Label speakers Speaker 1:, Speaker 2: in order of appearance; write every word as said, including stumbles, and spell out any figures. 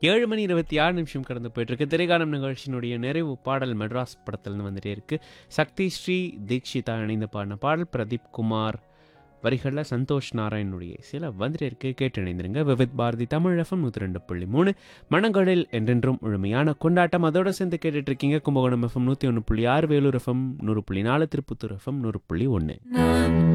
Speaker 1: ஏழு மணி இருபத்தி ஆறு நிமிஷம் கடந்து போயிட்டுருக்கு. திரைக்காலம் நிகழ்ச்சியினுடைய நிறைவு பாடல் மெட்ராஸ் படத்துலேருந்து வந்துட்டே இருக்கு. சக்தி ஸ்ரீ தீக்ஷிதா இணைந்து பாடின பாடல், பிரதீப் குமார் வரிகளில் சந்தோஷ் நாராயணுடைய சில வந்துட்டே இருக்கு. கேட்டு இணைந்திருங்க. விவித் பாரதி தமிழ் எஃப்எம் நூற்றி ரெண்டு புள்ளி மூணு மனங்களில் என்றென்றும் முழுமையான கொண்டாட்டம். அதோட சேர்ந்து கேட்டுட்டு இருக்கீங்க கும்பகோணம் எஃப்எம் நூற்றி ஒன்று புள்ளி ஆறு, வேலூர் எஃப்எம் நூறு புள்ளி நாலு, திருப்பத்தூர் எஃப்எம் நூறு புள்ளி ஒன்று.